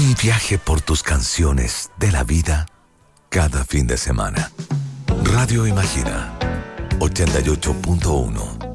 Un viaje por tus canciones de la vida cada fin de semana. Radio Imagina 88.1